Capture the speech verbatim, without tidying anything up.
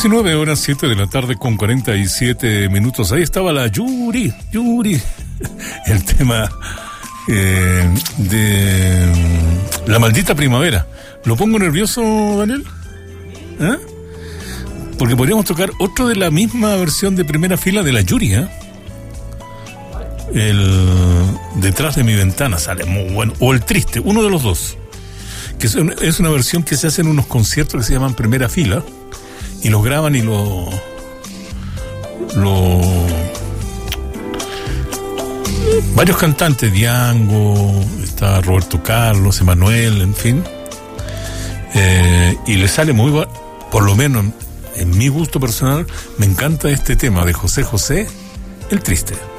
diecinueve horas, siete de la tarde con cuarenta y siete minutos. Ahí estaba la Yuri, Yuri. El tema eh, de La Maldita Primavera. ¿Lo pongo nervioso, Daniel? ¿Eh? Porque podríamos tocar otro de la misma versión de primera fila de la Yuri, ¿eh? El Detrás de mi ventana sale muy bueno. O El Triste, uno de los dos. Que es, es una versión que se hace en unos conciertos que se llaman primera fila. Y los graban y lo... lo varios cantantes, Diango, está Roberto Carlos, Emanuel, en fin. Eh, y le sale muy bueno, por lo menos en mi gusto personal, me encanta este tema de José José, El Triste.